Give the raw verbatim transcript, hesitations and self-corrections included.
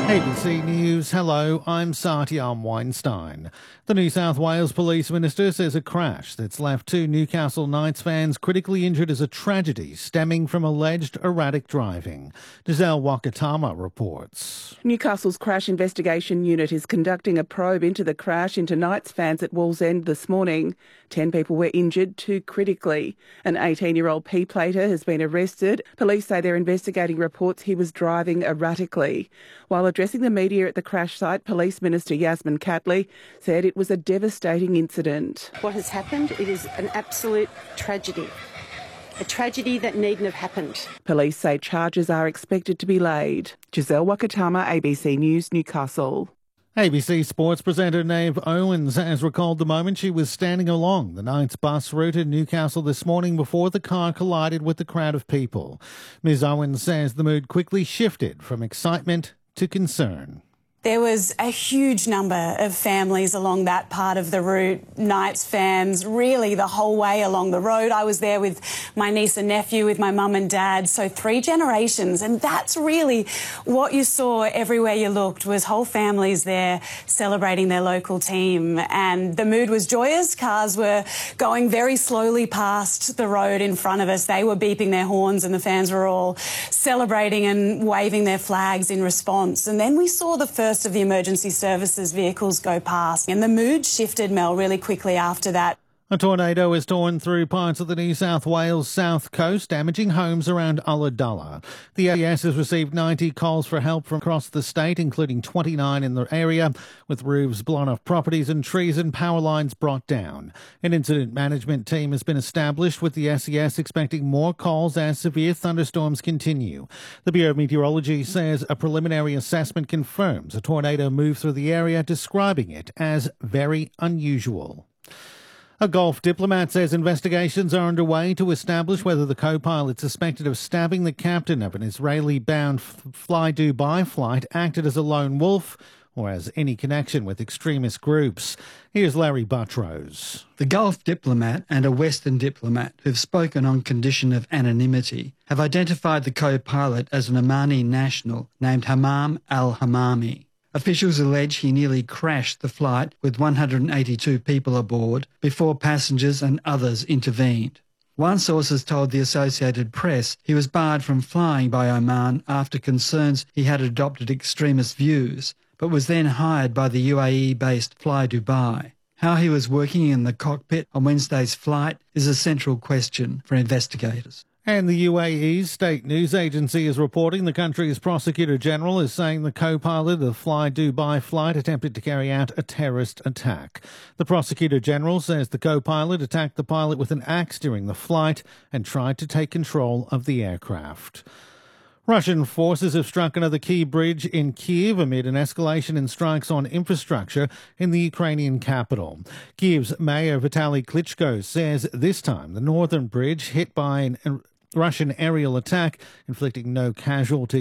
A B C News, hello, I'm Satyam Weinstein. The New South Wales Police Minister says a crash that's left two Newcastle Knights fans critically injured is a tragedy stemming from alleged erratic driving. Giselle Wakatama reports. Newcastle's Crash Investigation Unit is conducting a probe into the crash into Knights fans at Wallsend this morning. Ten people were injured, two critically. An eighteen-year-old P-plater has been arrested. Police say they're investigating reports he was driving erratically. While addressing the media at the crash site, Police Minister Yasmin Catley said it was a devastating incident. What has happened, it is an absolute tragedy. A tragedy that needn't have happened. Police say charges are expected to be laid. Giselle Wakatama, A B C News, Newcastle. A B C Sports presenter Nave Owens has recalled the moment she was standing along the Knights bus route in Newcastle this morning before the car collided with the crowd of people. Miz Owens says the mood quickly shifted from excitement to concern. There was a huge number of families along that part of the route, Knights fans, really the whole way along the road. I was there with my niece and nephew, with my mum and dad, so three generations. And that's really what you saw everywhere you looked, was whole families there celebrating their local team. And the mood was joyous. Cars were going very slowly past the road in front of us. They were beeping their horns and the fans were all celebrating and waving their flags in response. And then we saw the first of the emergency services vehicles go past, and the mood shifted, Mel, really quickly after that. A tornado has torn through parts of the New South Wales south coast, damaging homes around Ulladulla. The A E S has received ninety calls for help from across the state, including twenty-nine in the area, with roofs blown off properties and trees and power lines brought down. An incident management team has been established, with the S E S expecting more calls as severe thunderstorms continue. The Bureau of Meteorology says a preliminary assessment confirms a tornado moved through the area, describing it as very unusual. A Gulf diplomat says investigations are underway to establish whether the co-pilot suspected of stabbing the captain of an Israeli-bound Fly Dubai flight acted as a lone wolf or has any connection with extremist groups. Here's Larry Buttrose. The Gulf diplomat and a Western diplomat who've spoken on condition of anonymity have identified the co-pilot as an Omani national named Hammam al-Hammami. Officials allege he nearly crashed the flight with one hundred eighty-two people aboard before passengers and others intervened. One source has told the Associated Press he was barred from flying by Oman after concerns he had adopted extremist views, but was then hired by the U A E-based Fly Dubai. How he was working in the cockpit on Wednesday's flight is a central question for investigators. And the U A E's state news agency is reporting the country's Prosecutor General is saying the co-pilot of the Fly Dubai flight attempted to carry out a terrorist attack. The Prosecutor General says the co-pilot attacked the pilot with an axe during the flight and tried to take control of the aircraft. Russian forces have struck another key bridge in Kyiv amid an escalation in strikes on infrastructure in the Ukrainian capital. Kyiv's Mayor Vitaly Klitschko says this time the northern bridge hit by an Russian aerial attack, inflicting no casualties.